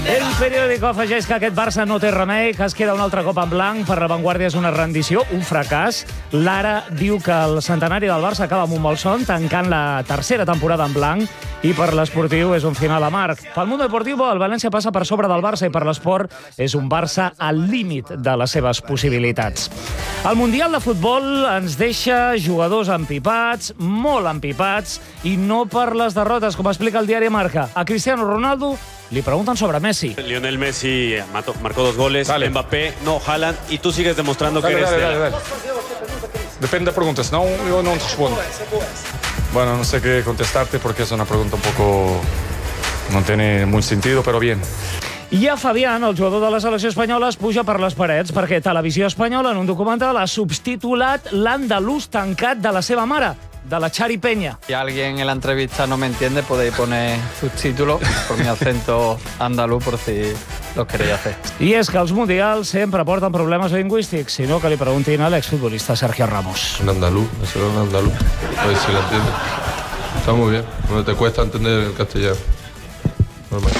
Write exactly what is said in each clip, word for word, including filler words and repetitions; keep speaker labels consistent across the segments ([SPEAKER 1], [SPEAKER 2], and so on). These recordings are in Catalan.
[SPEAKER 1] El periòdico afegeix que aquest Barça no té remei, que es queda un altre cop en blanc. Per La Vanguardia és una rendició, un fracàs. L'Ara diu que el centenari del Barça acaba amb un malson, tancant la tercera temporada en blanc, i per l'Esportiu és un final amarg. Pel Mundo Deportivo, el València passa per sobre del Barça i per l'Esport és un Barça al límit de les seves possibilitats. El Mundial de Futbol ens deixa jugadors empipats, molt empipats, i no per les derrotes, com explica el diari Marca. A Cristiano Ronaldo li preguntan sobre Messi.
[SPEAKER 2] Lionel Messi mató, marcó dos goles, dale. Mbappé, no, Haaland, y tú sigues demostrando dale, que eres... Dale, dale, dale.
[SPEAKER 3] Depende de preguntas, no, yo no respondo. Bueno, no sé qué contestarte porque es una pregunta un poco... no tiene muy sentido, pero bien.
[SPEAKER 1] I a Fabián, el jugador de la selecció espanyola, es puja per les parets perquè Televisió Espanyola, en un documental, ha subtitulat l'andalús tancat de la seva mare, de la Chari Peña.
[SPEAKER 4] Si alguien en la entrevista no me entiende, podéis poner subtítulos por mi acento andaluz, por si los queréis hacer.
[SPEAKER 1] I és que els mundials sempre porten problemes lingüístics, sinó que li preguntin a l'exfutbolista Sergio Ramos.
[SPEAKER 5] Un andaluz, eso es un andaluz. A ver si lo entiende. Está muy bien, no te cuesta entender el castellano. Normal.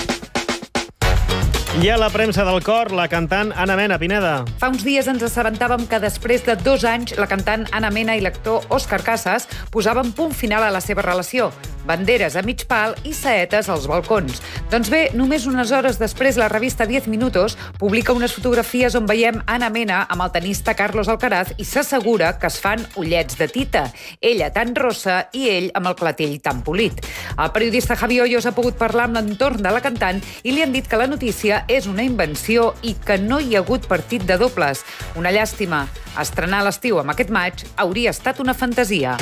[SPEAKER 6] I a la premsa del cor, la cantant Ana Mena. Pineda.
[SPEAKER 7] Fa uns dies ens assabentàvem que després de dos anys la cantant Ana Mena i l'actor Òscar Casas posaven punt final a la seva relació. Banderes a mig pal i saetes als balcons. Doncs bé, només unes hores després, la revista diez minutos publica unes fotografies on veiem Ana Mena amb el tenista Carlos Alcaraz i s'assegura que es fan ullets de tita. Ella tan rossa i ell amb el clatell tan polit. El periodista Javi Hoyos ha pogut parlar amb l'entorn de la cantant i li han dit que la notícia és una invenció i que no hi ha hagut partit de dobles. Una llàstima. Estrenar l'estiu amb aquest maig hauria estat una fantasia.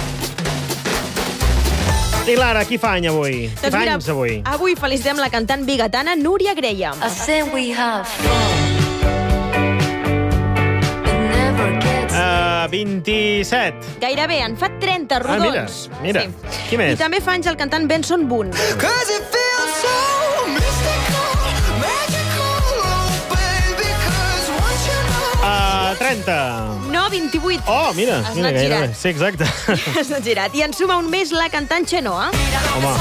[SPEAKER 6] I Lara, qui fa any avui?
[SPEAKER 8] Doncs
[SPEAKER 6] qui fa
[SPEAKER 8] mira,
[SPEAKER 6] anys avui?
[SPEAKER 8] Avui felicitem la cantant bigatana Núria Graham.
[SPEAKER 6] Uh, vint-i-set.
[SPEAKER 8] Gairebé, en fa trenta rodons.
[SPEAKER 6] Ah, mira, mira.
[SPEAKER 8] Sí.
[SPEAKER 6] Qui més?
[SPEAKER 8] I també fa anys el cantant Benson Boone.
[SPEAKER 6] Uh, trenta.
[SPEAKER 8] No, vint-i-vuit.
[SPEAKER 6] Oh, mira,
[SPEAKER 8] Has
[SPEAKER 6] mira
[SPEAKER 8] anat
[SPEAKER 6] gairebé.
[SPEAKER 8] girat.
[SPEAKER 6] Sí, exacte.
[SPEAKER 8] Has anat girat. I en suma un mes la cantant Xenoa.
[SPEAKER 6] Home.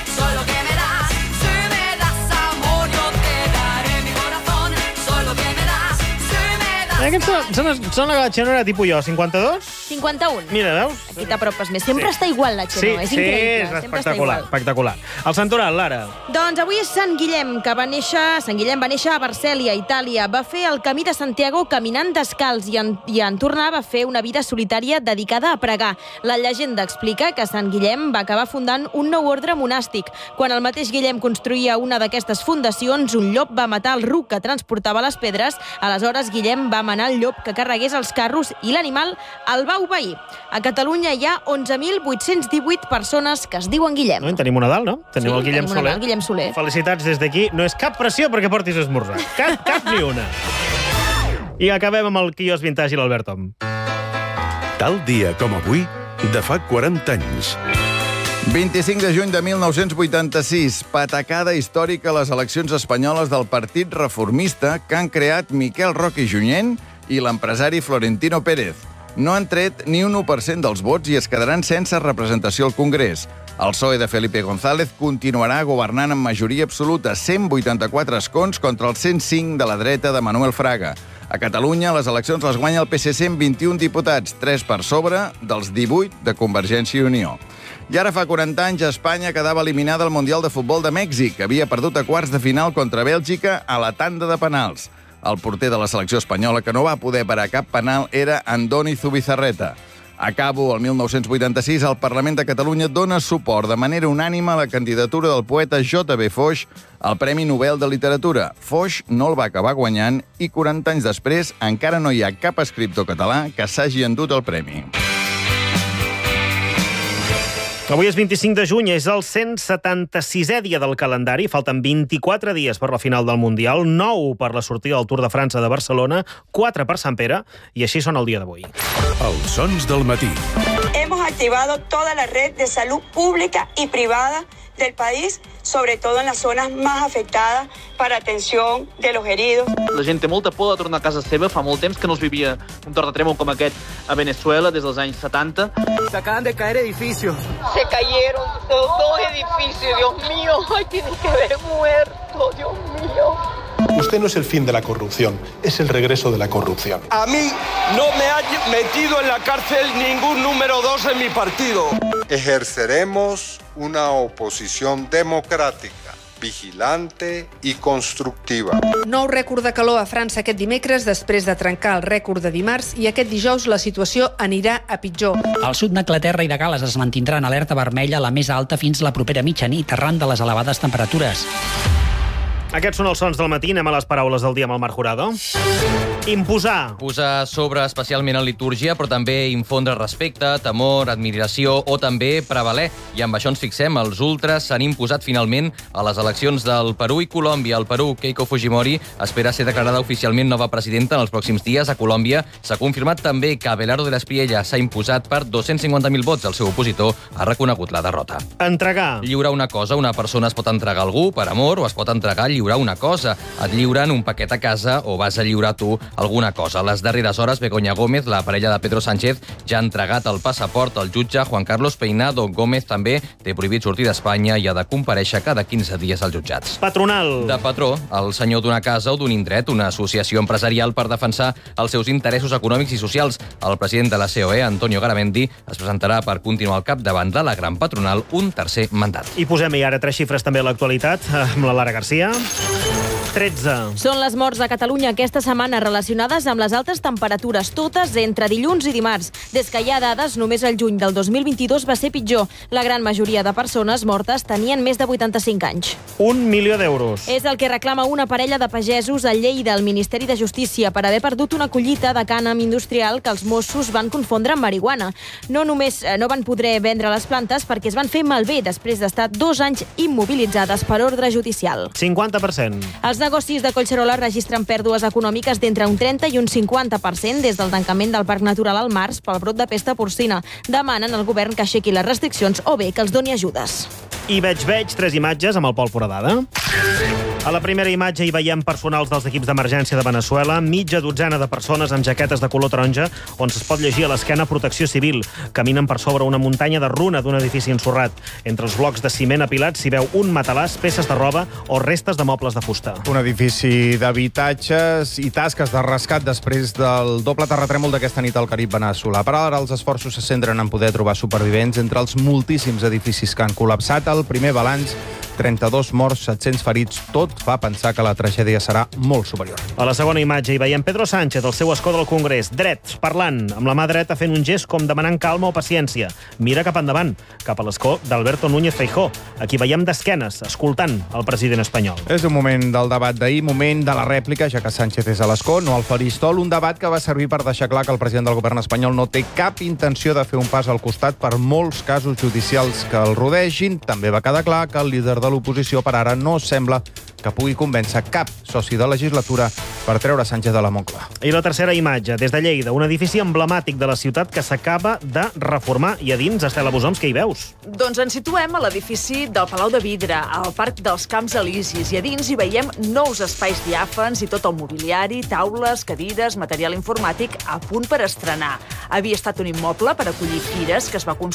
[SPEAKER 6] Aquesta sona, sona que la Xeno era tipus jo, cinquanta-dos?
[SPEAKER 8] cinquanta-un.
[SPEAKER 6] Mira, veus?
[SPEAKER 8] Aquí t'apropes més. Sempre sí. està igual, la Xeno.
[SPEAKER 6] Sí,
[SPEAKER 8] és
[SPEAKER 6] sí,
[SPEAKER 8] increïble.
[SPEAKER 6] és
[SPEAKER 8] Sempre
[SPEAKER 6] espectacular,
[SPEAKER 8] està
[SPEAKER 6] espectacular. El santoral, Lara.
[SPEAKER 8] Doncs avui és Sant Guillem, que va néixer... Sant Guillem va néixer a Varsèlia, Itàlia. Va fer el camí de Santiago caminant descalç i en, i en tornar va fer una vida solitària dedicada a pregar. La llegenda explica que Sant Guillem va acabar fundant un nou ordre monàstic. Quan el mateix Guillem construïa una d'aquestes fundacions, un llop va matar el ruc que transportava les pedres. Aleshores, Guillem va manar el llop que carregués els carros i l'animal el va obeir. A Catalunya hi ha onze mil vuit-cents divuit persones que es diuen Guillem.
[SPEAKER 6] No, en tenim un Nadal, no? Tenim
[SPEAKER 8] sí,
[SPEAKER 6] el Guillem
[SPEAKER 8] tenim
[SPEAKER 6] Soler.
[SPEAKER 8] El Guillem Soler.
[SPEAKER 6] Felicitats des d'aquí. No és cap pressió perquè portis esmorzar. Cap, cap ni una. I acabem amb el quios vintage i l'Albert Tom.
[SPEAKER 9] Tal dia com avui, de fa quaranta anys.
[SPEAKER 10] vint-i-cinc de juny de mil nou-cents vuitanta-sis, patacada històrica a les eleccions espanyoles del Partit Reformista que han creat Miquel Roca i Junyent i l'empresari Florentino Pérez. No han tret ni un u per cent dels vots i es quedaran sense representació al Congrés. El P S O E de Felipe González continuarà governant amb majoria absoluta, cent vuitanta-quatre escons contra els cent cinc de la dreta de Manuel Fraga. A Catalunya, les eleccions les guanya el P S C amb vint-i-un diputats, tres per sobre dels divuit de Convergència i Unió. I ara fa quaranta anys, Espanya quedava eliminada al Mundial de Futbol de Mèxic. Havia perdut a quarts de final contra Bèlgica a la tanda de penals. El porter de la selecció espanyola que no va poder parar cap penal era Andoni Zubizarreta. Acabo, el mil nou-cents vuitanta-sis, el Parlament de Catalunya dona suport de manera unànime a la candidatura del poeta J B Foix al Premi Nobel de Literatura. Foix no el va acabar guanyant i quaranta anys després encara no hi ha cap escriptor català que s'hagi endut el premi.
[SPEAKER 6] Avui és vint-i-cinc de juny, és el cent setanta-sisè dia del calendari. Falten vint-i-quatre dies per la final del Mundial, nou per la sortida del Tour de França de Barcelona, quatre per Sant Pere, i així són el dia d'avui.
[SPEAKER 9] Els sons del matí.
[SPEAKER 11] Hemos activado toda la red de salud pública y privada del país, sobre todo en las zonas más afectadas, para atención de los heridos.
[SPEAKER 12] La gent té molta por de tornar a casa seva. Fa molt temps que no es vivia un terratrèmol com aquest a Venezuela, des dels anys setanta.
[SPEAKER 13] Se acaban de caer edificios.
[SPEAKER 11] Se cayeron dos edificios, Dios mío, ay, tienen que haber muerto.
[SPEAKER 13] esto, Dios mío?
[SPEAKER 14] Usted no es el fin de la corrupción, es el regreso de la corrupción.
[SPEAKER 15] A mí no me ha metido en la cárcel ningún número dos en mi partido.
[SPEAKER 16] Ejerceremos una oposición democràtica, vigilante i constructiva.
[SPEAKER 17] Nou rècord de calor a França aquest dimecres després de trencar el rècord de dimarts i aquest dijous la situació anirà a pitjor.
[SPEAKER 18] Al sud d'Anglaterra i de Gal·les es mantindrà en alerta vermella, la més alta fins la propera mitjanit, arran de les elevades temperatures.
[SPEAKER 6] Aquests són els sons del matí. Anem a les paraules del dia amb el Marc Jurado. Imposar.
[SPEAKER 19] Posar sobre especialment en litúrgia, però també infondre respecte, temor, admiració o també prevaler. I amb això ens fixem. Els ultras s'han imposat finalment a les eleccions del Perú i Colòmbia. Al Perú, Keiko Fujimori espera ser declarada oficialment nova presidenta en els pròxims dies. A Colòmbia s'ha confirmat també que Abelardo de la Espriella s'ha imposat per dos-cents cinquanta mil vots. El seu opositor ha reconegut la derrota.
[SPEAKER 6] Entregar.
[SPEAKER 19] Lliurar una cosa. Una persona es pot entregar a algú per amor o es pot entregar a lliurar una cosa. Et lliuren un paquet a casa o vas a lliurar tu alguna cosa. A les darreres hores, Begoña Gómez, la parella de Pedro Sánchez, ja ha entregat el passaport al jutge Juan Carlos Peinado. Gómez també té prohibit sortir d'Espanya i ha de comparèixer cada quinze dies als jutjats.
[SPEAKER 6] Patronal.
[SPEAKER 19] De patró, el senyor d'una casa o d'un indret, una associació empresarial per defensar els seus interessos econòmics i socials. El president de la C O E, Antonio Garamendi, es presentarà per continuar al capdavant de la gran patronal un tercer mandat.
[SPEAKER 6] I posem-hi ara tres xifres també a l'actualitat, amb la Lara Garcia. tretze.
[SPEAKER 8] Són les morts a Catalunya aquesta setmana relacionades amb les altes temperatures, totes entre dilluns i dimarts. Des que hi ha dades, només el juny del dos mil vint-i-dos va ser pitjor. La gran majoria de persones mortes tenien més de vuitanta-cinc anys.
[SPEAKER 6] Un milió d'euros.
[SPEAKER 8] És el que reclama una parella de pagesos a Lleida al Ministeri de Justícia per haver perdut una collita de cànem industrial que els Mossos van confondre amb marihuana. No només no van poder vendre les plantes perquè es van fer malbé després d'estar dos anys immobilitzades per ordre judicial.
[SPEAKER 6] cinquanta per cent.
[SPEAKER 8] Els negocis de Collserola registren pèrdues econòmiques d'entre un trenta i un cinquanta per cent des del tancament del Parc Natural al març pel brot de pesta porcina. Demanen al govern que aixequi les restriccions o bé que els doni ajudes.
[SPEAKER 6] I veig, veig, tres imatges amb el Pol Foradada. A la primera imatge hi veiem personals dels equips d'emergència de Veneçuela, mitja dotzena de persones amb jaquetes de color taronja on es pot llegir a l'esquena Protecció Civil. Caminen per sobre una muntanya de runa d'un edifici ensorrat. Entre els blocs de ciment apilats s'hi veu un matalàs, peces de roba o restes de mobles de fusta.
[SPEAKER 20] Un edifici d'habitatges i tasques de rescat després del doble terratrèmol d'aquesta nit al Carib veneçolà. Per ara els esforços se centren en poder trobar supervivents entre els moltíssims edificis que han col·lapsat. El primer balanç, trenta-dos morts, set-cents ferits, tot fa pensar que la tragèdia serà molt superior.
[SPEAKER 6] A la segona imatge hi veiem Pedro Sánchez, al seu escó del Congrés, dret, parlant, amb la mà dreta fent un gest com demanant calma o paciència. Mira cap endavant, cap a l'escó d'Alberto Núñez Feijóo. Aquí veiem d'esquenes, escoltant el president espanyol.
[SPEAKER 20] És un moment del debat d'ahir, moment de la rèplica, ja que Sánchez és a l'escó, no al faristol, un debat que va servir per deixar clar que el president del govern espanyol no té cap intenció de fer un pas al costat per molts casos judicials que el rodegin. També va quedar clar que el líder de l'oposició per ara no sembla que pugui convèncer cap soci de legislatura per treure Sánchez de la Moncloa.
[SPEAKER 6] I la tercera imatge, des de Lleida, un edifici emblemàtic de la ciutat que s'acaba de reformar. I a dins, Estela Bosoms, què hi veus?
[SPEAKER 21] Doncs ens situem a l'edifici del Palau de Vidre, al Parc dels Camps Elisis, i a dins hi veiem nous espais diàfans i tot el mobiliari, taules, cadires, material informàtic a punt per estrenar. Havia estat un immoble per acollir fires que es va construir